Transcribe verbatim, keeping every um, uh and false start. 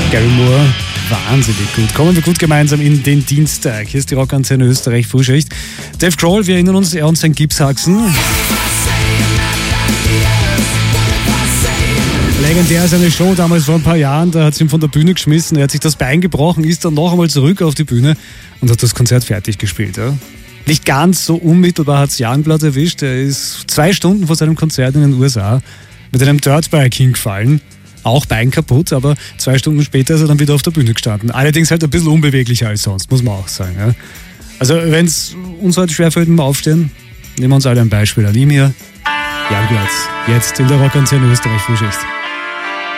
Gary Moore, wahnsinnig gut. Kommen wir gut gemeinsam in den Dienstag. Hier ist die Rockantenne Österreich Frühschicht. Dave Grohl, wir erinnern uns, er und sein Gipshaxen. Legendär seine Show damals vor ein paar Jahren, da hat sie ihn von der Bühne geschmissen, er hat sich das Bein gebrochen, ist dann noch einmal zurück auf die Bühne und hat das Konzert fertig gespielt. Ja. Nicht ganz so unmittelbar hat es Youngblood erwischt, er ist zwei Stunden vor seinem Konzert in den U S A mit einem Dirtbike hingefallen, auch Bein kaputt, aber zwei Stunden später ist er dann wieder auf der Bühne gestanden. Allerdings halt ein bisschen unbeweglicher als sonst, muss man auch sagen. Ja. Also wenn es uns heute schwerfällt mit dem Aufstehen, nehmen wir uns alle ein Beispiel an ihm hier. Youngblood, jetzt in der Rockantenne Österreich Frühschicht.